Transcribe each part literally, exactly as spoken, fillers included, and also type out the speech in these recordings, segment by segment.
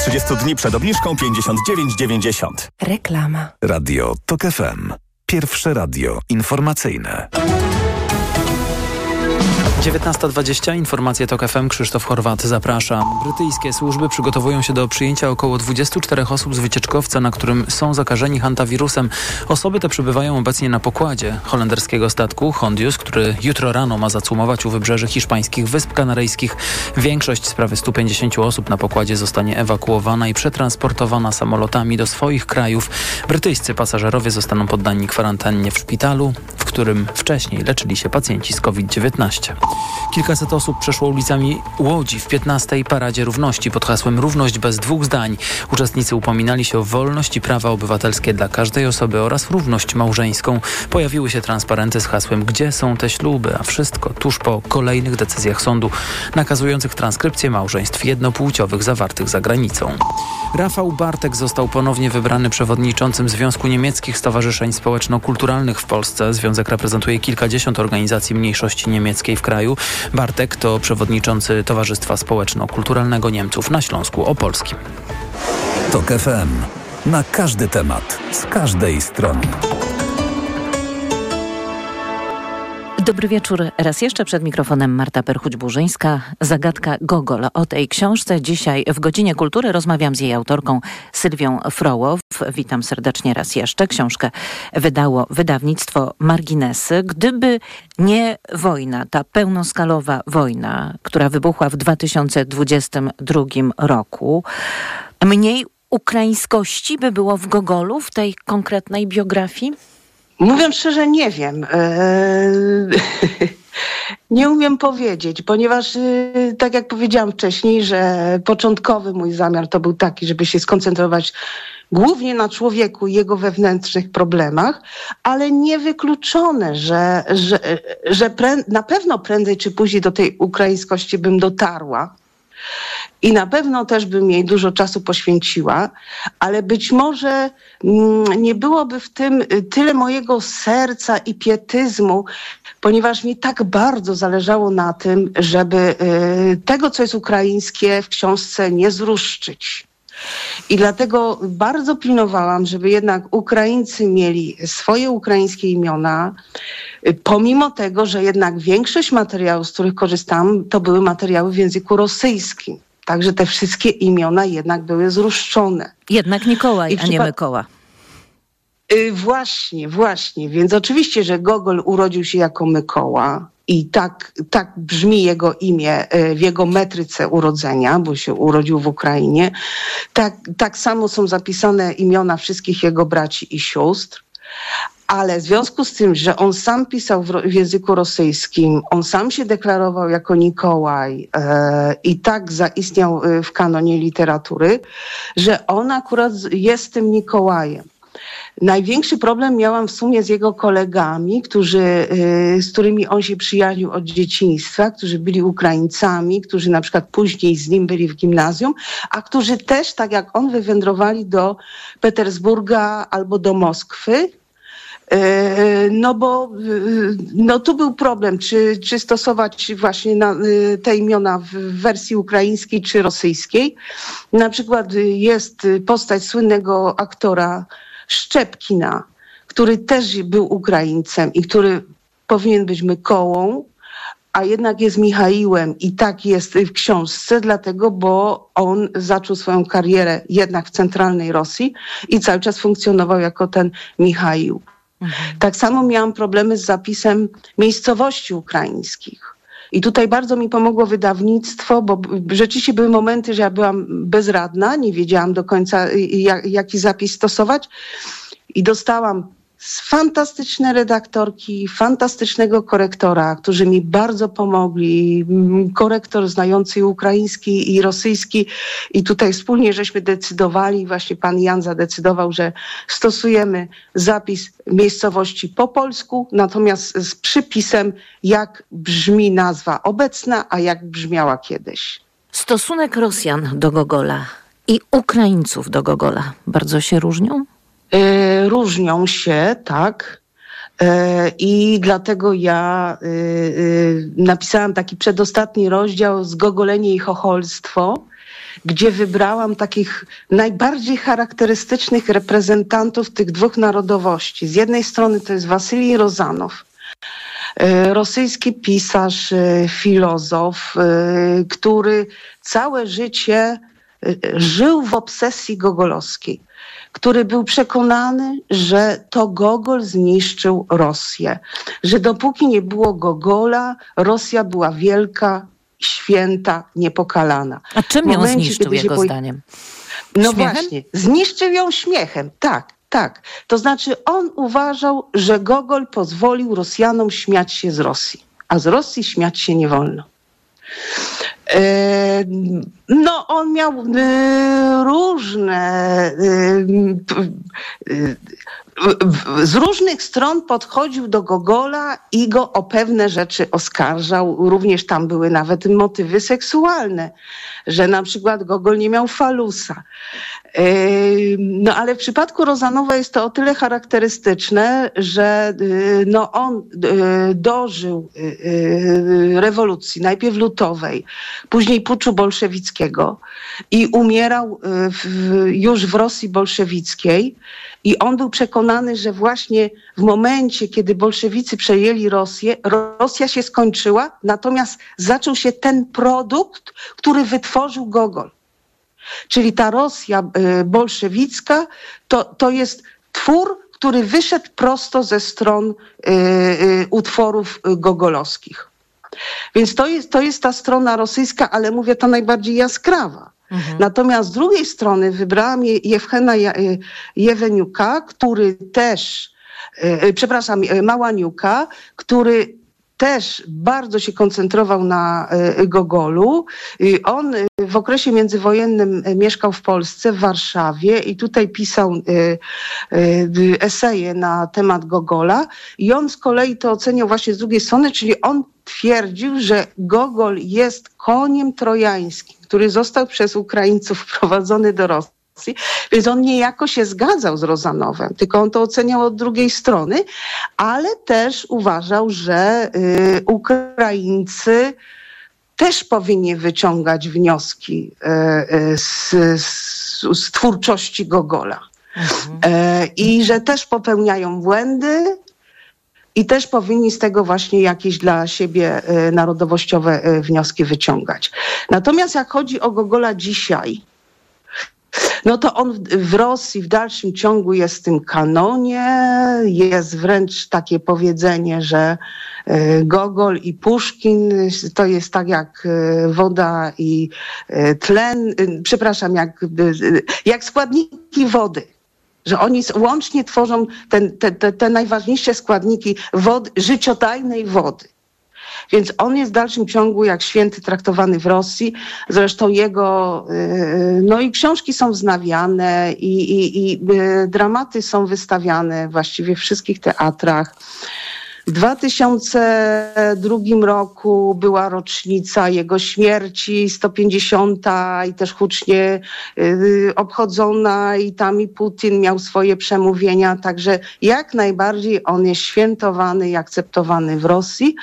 trzydzieści dni przed obniżką pięćdziesiąt dziewięć dziewięćdziesiąt. Reklama. Radio TOK F M. Pierwsze radio informacyjne. dziewiętnasta dwadzieścia, informacje TOK F M, Krzysztof Horwat, zapraszam. Brytyjskie służby przygotowują się do przyjęcia około dwudziestu czterech osób z wycieczkowca, na którym są zakażeni hantawirusem. Osoby te przebywają obecnie na pokładzie holenderskiego statku Hondius, który jutro rano ma zacumować u wybrzeży hiszpańskich Wysp Kanaryjskich. Większość z prawie stu pięćdziesięciu osób na pokładzie zostanie ewakuowana i przetransportowana samolotami do swoich krajów. Brytyjscy pasażerowie zostaną poddani kwarantannie w szpitalu, w którym wcześniej leczyli się pacjenci z COVID dziewiętnaście. Kilkaset osób przeszło ulicami Łodzi w piętnastej Paradzie Równości pod hasłem Równość bez dwóch zdań. Uczestnicy upominali się o wolność i prawa obywatelskie dla każdej osoby oraz równość małżeńską. Pojawiły się transparenty z hasłem Gdzie są te śluby? A wszystko tuż po kolejnych decyzjach sądu nakazujących transkrypcję małżeństw jednopłciowych zawartych za granicą. Rafał Bartek został ponownie wybrany przewodniczącym Związku Niemieckich Stowarzyszeń Społeczno-Kulturalnych w Polsce. Związek reprezentuje kilkadziesiąt organizacji mniejszości niemieckiej w kraju. Bartek to przewodniczący Towarzystwa Społeczno-Kulturalnego Niemców na Śląsku Opolskim. TOK F M. Na każdy temat, z każdej strony. Dobry wieczór. Raz jeszcze przed mikrofonem Marta Perchuć-Burzyńska. Zagadka Gogol. O tej książce dzisiaj w Godzinie Kultury rozmawiam z jej autorką Sylwią Frołow. Witam serdecznie raz jeszcze. Książkę wydało wydawnictwo Marginesy. Gdyby nie wojna, ta pełnoskalowa wojna, która wybuchła w dwa tysiące dwudziestym drugim roku, mniej ukraińskości by było w Gogolu, w tej konkretnej biografii? Mówiąc szczerze, nie wiem. Eee, nie umiem powiedzieć, ponieważ yy, tak jak powiedziałam wcześniej, że początkowy mój zamiar to był taki, żeby się skoncentrować głównie na człowieku i jego wewnętrznych problemach, ale niewykluczone, że, że, że prę- na pewno prędzej czy później do tej ukraińskości bym dotarła. I na pewno też bym jej dużo czasu poświęciła, ale być może nie byłoby w tym tyle mojego serca i pietyzmu, ponieważ mi tak bardzo zależało na tym, żeby tego, co jest ukraińskie, w książce nie zruszczyć. I dlatego bardzo pilnowałam, żeby jednak Ukraińcy mieli swoje ukraińskie imiona, pomimo tego, że jednak większość materiałów, z których korzystam, to były materiały w języku rosyjskim. Także te wszystkie imiona jednak były zruszczone. Jednak Mikołaj, a nie przypa- Mykoła. Yy, właśnie, właśnie. Więc oczywiście, że Gogol urodził się jako Mykoła i tak, tak brzmi jego imię w jego metryce urodzenia, bo się urodził w Ukrainie. Tak, tak samo są zapisane imiona wszystkich jego braci i sióstr. Ale w związku z tym, że on sam pisał w, ro- w języku rosyjskim, on sam się deklarował jako Nikołaj e, i tak zaistniał w kanonie literatury, że on akurat jest tym Mikołajem. Największy problem miałam w sumie z jego kolegami, którzy, y, z którymi on się przyjaźnił od dzieciństwa, którzy byli Ukraińcami, którzy na przykład później z nim byli w gimnazjum, a którzy też, tak jak on, wywędrowali do Petersburga albo do Moskwy. No bo no tu był problem, czy, czy stosować właśnie na, te imiona w wersji ukraińskiej czy rosyjskiej. Na przykład jest postać słynnego aktora Szczepkina, który też był Ukraińcem i który powinien być Mykołą, a jednak jest Michaiłem i tak jest w książce, dlatego, bo on zaczął swoją karierę jednak w centralnej Rosji i cały czas funkcjonował jako ten Michaił. Mhm. Tak samo miałam problemy z zapisem miejscowości ukraińskich. I tutaj bardzo mi pomogło wydawnictwo, bo rzeczywiście były momenty, że ja byłam bezradna, nie wiedziałam do końca, jak, jaki zapis stosować. I dostałam fantastyczne redaktorki, fantastycznego korektora, którzy mi bardzo pomogli. Korektor znający ukraiński i rosyjski. I tutaj wspólnie żeśmy decydowali, właśnie pan Jan zadecydował, że stosujemy zapis miejscowości po polsku, natomiast z przypisem, jak brzmi nazwa obecna, a jak brzmiała kiedyś. Stosunek Rosjan do Gogola i Ukraińców do Gogola bardzo się różnią? Yy, różnią się, tak. Yy, I dlatego ja yy, yy, napisałam taki przedostatni rozdział Zgogolenie i chocholstwo. gdzie wybrałam takich najbardziej charakterystycznych reprezentantów tych dwóch narodowości. Z jednej strony to jest Wasylij Rozanow, rosyjski pisarz, filozof, który całe życie żył w obsesji gogolowskiej, który był przekonany, że to Gogol zniszczył Rosję, że dopóki nie było Gogola, Rosja była wielka, święta, niepokalana. A czym ją momencie, zniszczył jego poj... zdaniem? No Śmiechem? właśnie, zniszczył ją śmiechem, tak. Tak, to znaczy on uważał, że Gogol pozwolił Rosjanom śmiać się z Rosji, a z Rosji śmiać się nie wolno. E, no on miał e, różne, e, e, z różnych stron podchodził do Gogola i go o pewne rzeczy oskarżał. Również tam były nawet motywy seksualne, że na przykład Gogol nie miał falusa. No ale w przypadku Rozanowa jest to o tyle charakterystyczne, że no, on dożył rewolucji, najpierw lutowej, później puczu bolszewickiego i umierał w, już w Rosji bolszewickiej. I on był przekonany, że właśnie w momencie, kiedy bolszewicy przejęli Rosję, Rosja się skończyła, natomiast zaczął się ten produkt, który wytworzył Gogol. Czyli ta Rosja bolszewicka to, to jest twór, który wyszedł prosto ze stron y, y, utworów gogolowskich. Więc to jest, to jest ta strona rosyjska, ale mówię, ta najbardziej jaskrawa. Mhm. Natomiast z drugiej strony wybrałam Je- Jewchena Je- Jeweniuka, który też, y, przepraszam, Małaniuka, który też bardzo się koncentrował na y, Gogolu. Y, on y, w okresie międzywojennym y, mieszkał w Polsce, w Warszawie i tutaj pisał y, y, eseje na temat Gogola i on z kolei to oceniał właśnie z drugiej strony, czyli on twierdził, że Gogol jest koniem trojańskim, który został przez Ukraińców wprowadzony do Rosji. Więc on niejako się zgadzał z Rozanowem, tylko on to oceniał od drugiej strony, ale też uważał, że y, Ukraińcy też powinni wyciągać wnioski y, y, z, z, z twórczości Gogola. Mhm. Y, I że też popełniają błędy i też powinni z tego właśnie jakieś dla siebie y, narodowościowe y, wnioski wyciągać. Natomiast jak chodzi o Gogola dzisiaj, no to on w Rosji w dalszym ciągu jest w tym kanonie, jest wręcz takie powiedzenie, że Gogol i Puszkin to jest tak jak woda i tlen, przepraszam, jak, jak składniki wody. Że oni łącznie tworzą ten, te, te, te najważniejsze składniki wody, życiodajnej wody. Więc on jest w dalszym ciągu jak święty traktowany w Rosji. Zresztą jego, no i książki są wznawiane i, i, i dramaty są wystawiane właściwie w wszystkich teatrach. W dwa tysiące drugim roku była rocznica jego śmierci, sto pięćdziesiąta i też hucznie y, obchodzona i tam i Putin miał swoje przemówienia, także jak najbardziej on jest świętowany i akceptowany w Rosji.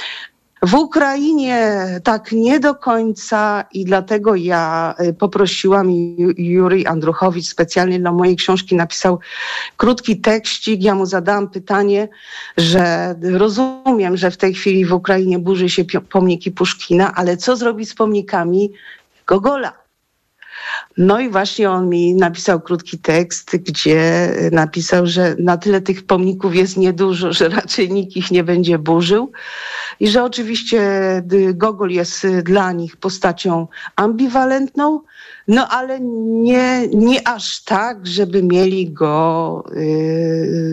W Ukrainie tak nie do końca i dlatego ja poprosiłam i Jurij Andruchowicz specjalnie dla mojej książki napisał krótki tekścik. Ja mu zadałam pytanie, że rozumiem, że w tej chwili w Ukrainie burzy się pomniki Puszkina, ale co zrobić z pomnikami Gogola? No i właśnie on mi napisał krótki tekst, gdzie napisał, że na tyle tych pomników jest niedużo, że raczej nikt ich nie będzie burzył i że oczywiście Gogol jest dla nich postacią ambiwalentną, no ale nie, nie aż tak, żeby mieli go yy,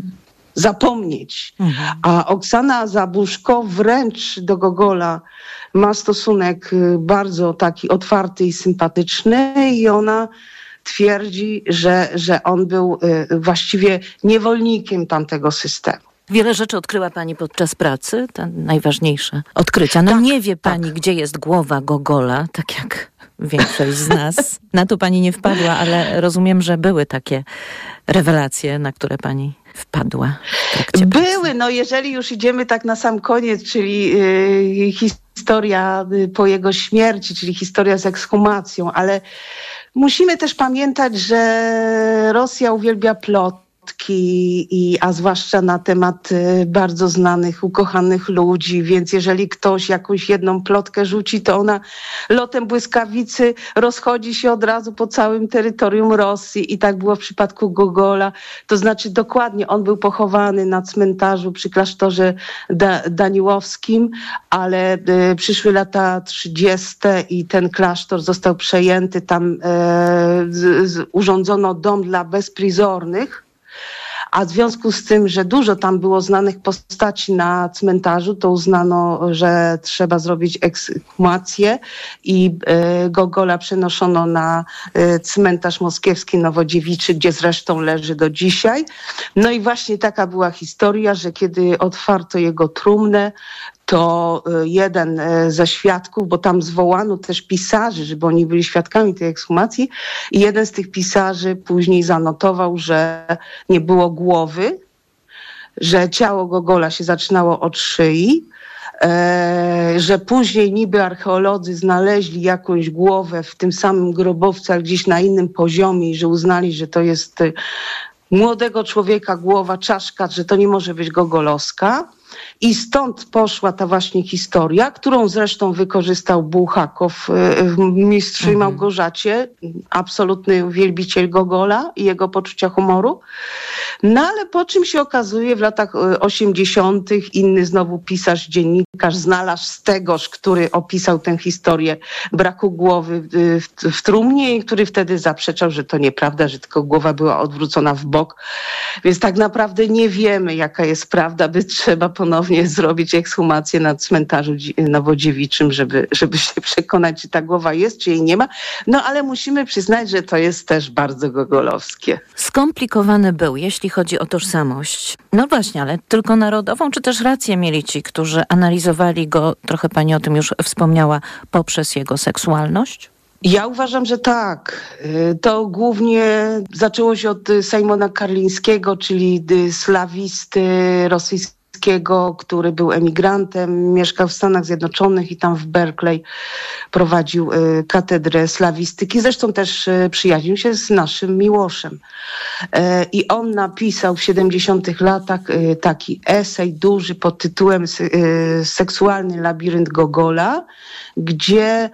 zapomnieć. Mhm. A Oksana Zabuszko wręcz do Gogola ma stosunek bardzo taki otwarty i sympatyczny i ona twierdzi, że, że on był właściwie niewolnikiem tamtego systemu. Wiele rzeczy odkryła pani podczas pracy, te najważniejsze odkrycia. No tak, nie wie pani, tak. Gdzie jest głowa Gogola, tak jak większość z nas. Na to pani nie wpadła, ale rozumiem, że były takie rewelacje, na które pani wpadła w trakcie pracy. Były, no jeżeli już idziemy tak na sam koniec, czyli yy, historia historia po jego śmierci, czyli historia z ekshumacją, ale musimy też pamiętać, że Rosja uwielbia plotki, i, a zwłaszcza na temat bardzo znanych, ukochanych ludzi, więc jeżeli ktoś jakąś jedną plotkę rzuci, to ona lotem błyskawicy rozchodzi się od razu po całym terytorium Rosji i tak było w przypadku Gogola. To znaczy dokładnie on był pochowany na cmentarzu przy klasztorze da- daniłowskim, ale y, przyszły lata trzydzieste i ten klasztor został przejęty. Tam e, z, z, urządzono dom dla bezprizornych. A w związku z tym, że dużo tam było znanych postaci na cmentarzu, to uznano, że trzeba zrobić ekshumację i y, Gogola przenoszono na y, cmentarz moskiewski Nowodziewiczy, gdzie zresztą leży do dzisiaj. No i właśnie taka była historia, że kiedy otwarto jego trumnę, to jeden ze świadków, bo tam zwołano też pisarzy, żeby oni byli świadkami tej ekshumacji, i jeden z tych pisarzy później zanotował, że nie było głowy, że ciało Gogola się zaczynało od szyi, e, że później niby archeolodzy znaleźli jakąś głowę w tym samym grobowcu, ale gdzieś na innym poziomie i że uznali, że to jest młodego człowieka głowa, czaszka, że to nie może być gogolowska. I stąd poszła ta właśnie historia, którą zresztą wykorzystał Bułhakow w Mistrzu i Małgorzacie, absolutny wielbiciel Gogola i jego poczucia humoru. No ale po czym się okazuje w latach osiemdziesiątych inny znowu pisarz, dziennikarz znalazł z tegoż, który opisał tę historię braku głowy w, w trumnie i który wtedy zaprzeczał, że to nieprawda, że tylko głowa była odwrócona w bok. Więc tak naprawdę nie wiemy, jaka jest prawda, by trzeba ponownie zrobić ekshumację na cmentarzu nowodziewiczym, żeby, żeby się przekonać, czy ta głowa jest, czy jej nie ma. No ale musimy przyznać, że to jest też bardzo gogolowskie. Skomplikowany był, jeśli chodzi o tożsamość. No właśnie, ale tylko narodową, czy też rację mieli ci, którzy analizowali go, trochę pani o tym już wspomniała, poprzez jego seksualność? Ja uważam, że tak. To głównie zaczęło się od Sejmona Karlińskiego, czyli slawisty rosyjskiego, który był emigrantem, mieszkał w Stanach Zjednoczonych i tam w Berkeley prowadził katedrę slawistyki. Zresztą też przyjaźnił się z naszym Miłoszem. I on napisał w siedemdziesiątych latach taki esej duży pod tytułem Seksualny labirynt Gogola, gdzie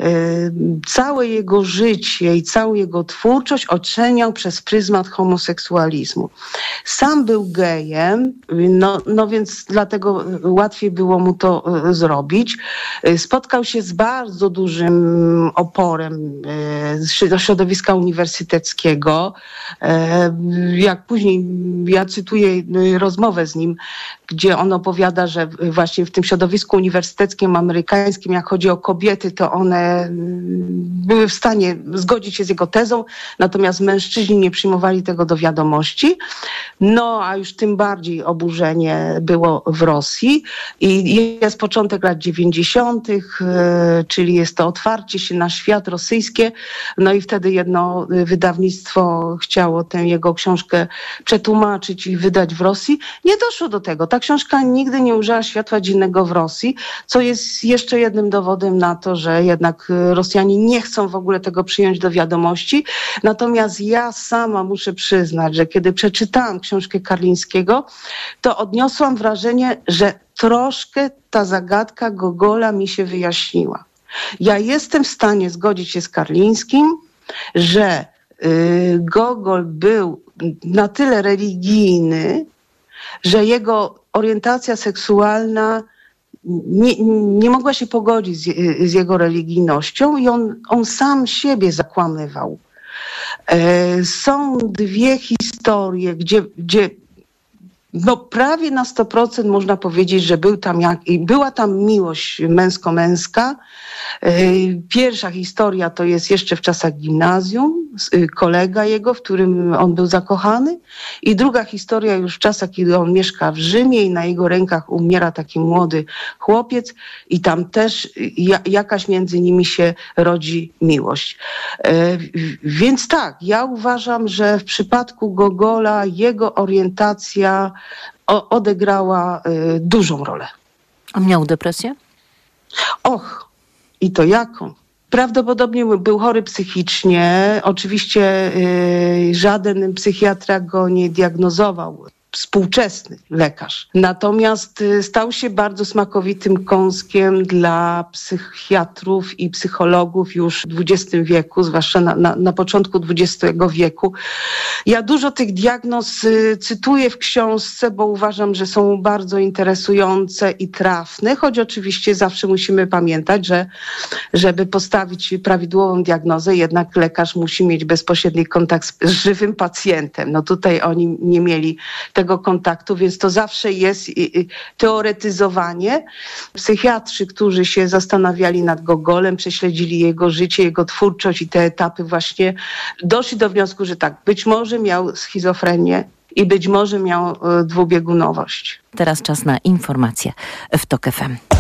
całe jego życie i całą jego twórczość oceniał przez pryzmat homoseksualizmu. Sam był gejem, no, no więc dlatego łatwiej było mu to zrobić. Spotkał się z bardzo dużym oporem z środowiska uniwersyteckiego. Jak później, ja cytuję rozmowę z nim, gdzie on opowiada, że właśnie w tym środowisku uniwersyteckim amerykańskim, jak chodzi o kobiety, to one były w stanie zgodzić się z jego tezą, natomiast mężczyźni nie przyjmowali tego do wiadomości. No, a już tym bardziej oburzenie było w Rosji i jest początek lat dziewięćdziesiątych, czyli jest to otwarcie się na świat rosyjskie, no i wtedy jedno wydawnictwo chciało tę jego książkę przetłumaczyć i wydać w Rosji. Nie doszło do tego. Ta książka nigdy nie ujrzała światła dziennego w Rosji, co jest jeszcze jednym dowodem na to, że jednak Rosjanie nie chcą w ogóle tego przyjąć do wiadomości. Natomiast ja sama muszę przyznać, że kiedy przeczytałam książkę Karlińskiego, to odniosłam wrażenie, że troszkę ta zagadka Gogola mi się wyjaśniła. Ja jestem w stanie zgodzić się z Karlińskim, że y, Gogol był na tyle religijny, że jego orientacja seksualna nie, nie mogła się pogodzić z, z jego religijnością i on, on sam siebie zakłamywał. E, są dwie historie, gdzie, gdzie no prawie na sto procent można powiedzieć, że był tam jak, była tam miłość męsko-męska. Pierwsza historia to jest jeszcze w czasach gimnazjum, kolega jego, w którym on był zakochany. I druga historia już w czasach, kiedy on mieszka w Rzymie i na jego rękach umiera taki młody chłopiec i tam też jakaś między nimi się rodzi miłość. Więc tak, ja uważam, że w przypadku Gogola jego orientacja odegrała dużą rolę. A miał depresję? Och, i to jaką? Prawdopodobnie był chory psychicznie. Oczywiście yy, żaden psychiatra go nie diagnozował. Współczesny lekarz. Natomiast stał się bardzo smakowitym kąskiem dla psychiatrów i psychologów już w dwudziestym wieku, zwłaszcza na, na, na początku dwudziestego wieku. Ja dużo tych diagnoz y, cytuję w książce, bo uważam, że są bardzo interesujące i trafne, choć oczywiście zawsze musimy pamiętać, że żeby postawić prawidłową diagnozę, jednak lekarz musi mieć bezpośredni kontakt z, z żywym pacjentem. No tutaj oni nie mieli tego kontaktu, więc to zawsze jest teoretyzowanie. Psychiatrzy, którzy się zastanawiali nad Gogolem, prześledzili jego życie, jego twórczość i te etapy właśnie, doszli do wniosku, że tak, być może miał schizofrenię i być może miał dwubiegunowość. Teraz czas na informacje w TOK F M.